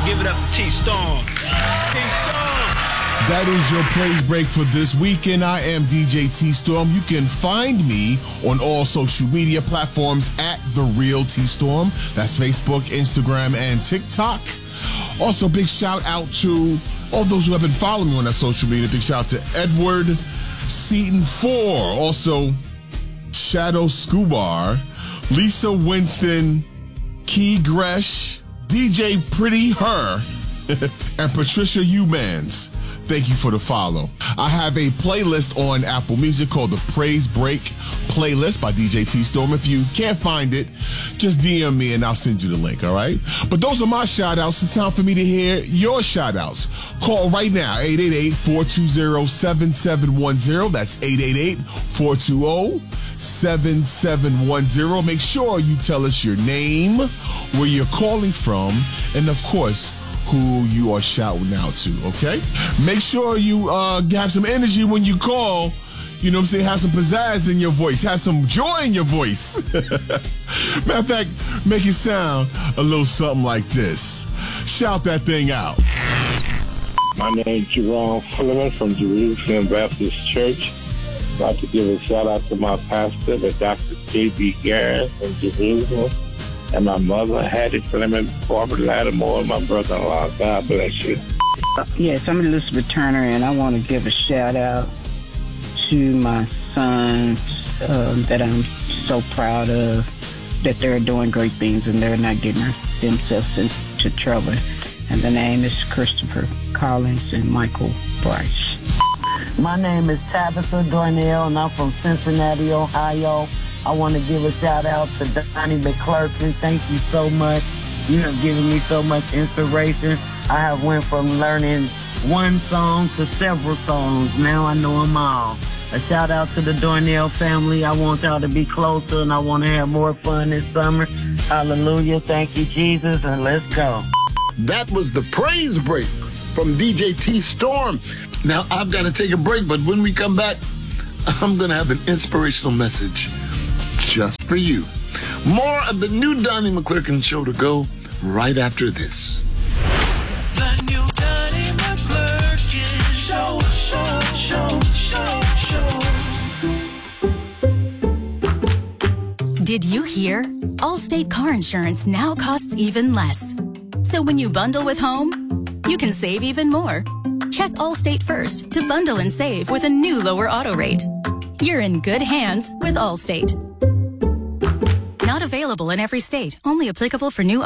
Give it up to T-Storm. T-Storm. That is your praise break for this weekend. I am DJ T-Storm. You can find me on all social media platforms at The Real T-Storm. That's Facebook, Instagram, and TikTok. Also, big shout out to all those who have been following me on that social media. Big shout out to Edward Seaton 4. Also, Shadow Scubar, Lisa Winston, Key Gresh, DJ Pretty Her, and Patricia Humans. Thank you for the follow. I have a playlist on Apple Music called the Praise Break Playlist by DJ T-Storm. If you can't find it, just DM me and I'll send you the link, all right? But those are my shout-outs. It's time for me to hear your shout-outs. Call right now, 888-420-7710. That's 888-420-7710. Make sure you tell us your name, where you're calling from, and of course, who you are shouting out to, okay? Make sure you have some energy when you call. You know what I'm saying? Have some pizzazz in your voice. Have some joy in your voice. Matter of fact, make it sound a little something like this. Shout that thing out. My name is Jerome Fullerman from Jerusalem Baptist Church. I'd like to give a shout out to my pastor, the Dr. J.B. Garrett from Jerusalem. And my mother, Hattie Fleming, Barbara Lattimore, and my brother-in-law. God bless you. Yes, I'm Elizabeth Turner, and I want to give a shout-out to my sons that I'm so proud of, that they're doing great things and they're not getting themselves into trouble. And the name is Christopher Collins and Michael Bryce. My name is Tabitha Darnell, and I'm from Cincinnati, Ohio. I want to give a shout-out to Donnie McClurkin. Thank you so much. You have given me so much inspiration. I have went from learning one song to several songs. Now I know them all. A shout-out to the Darnell family. I want y'all to be closer, and I want to have more fun this summer. Hallelujah. Thank you, Jesus, and let's go. That was the praise break from DJ T-Storm. Now, I've got to take a break, but when we come back, I'm going to have an inspirational message just for you. More of the new Donnie McClurkin show to go right after this. The new Donnie McClurkin show. Did you hear? Allstate car insurance now costs even less. So when you bundle with home, you can save even more. Check Allstate first to bundle and save with a new lower auto rate. You're in good hands with Allstate. Not available in every state. Only applicable for new